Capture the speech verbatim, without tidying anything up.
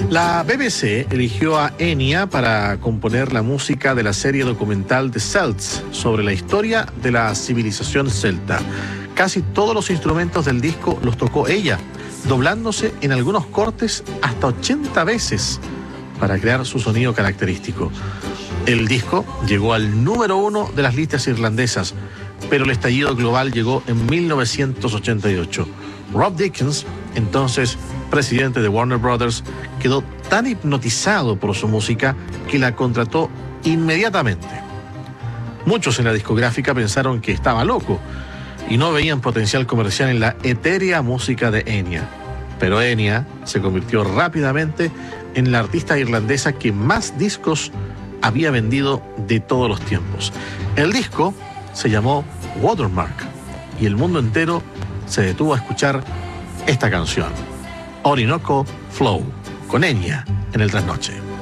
La B B C eligió a Enya para componer la música de la serie documental The Celts sobre la historia de la civilización celta. Casi todos los instrumentos del disco los tocó ella, doblándose en algunos cortes hasta ochenta veces para crear su sonido característico. El disco llegó al número uno de las listas irlandesas, pero el estallido global llegó en mil novecientos ochenta y ocho. Rob Dickens, entonces presidente de Warner Brothers, quedó tan hipnotizado por su música que la contrató inmediatamente. Muchos en la discográfica pensaron que estaba loco y no veían potencial comercial en la etérea música de Enya. Pero Enya se convirtió rápidamente en la artista irlandesa que más discos había vendido de todos los tiempos. El disco se llamó Watermark y el mundo entero se detuvo a escuchar esta canción, Orinoco Flow, con Enya en el trasnoche.